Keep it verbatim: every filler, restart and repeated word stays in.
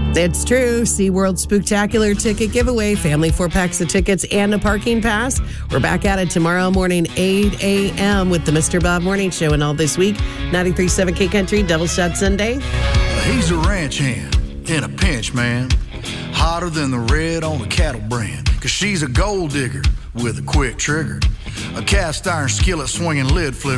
It's true. SeaWorld Spooktacular ticket giveaway, family four packs of tickets and a parking pass. We're back at it tomorrow morning, eight a.m. with the Mister Bob Morning Show. And all this week, ninety-three point seven K Country, Double Shot Sunday. He's a ranch hand in a pinch, man. Hotter than the red on a cattle brand. Cause she's a gold digger with a quick trigger. A cast iron skillet swinging lid flipper.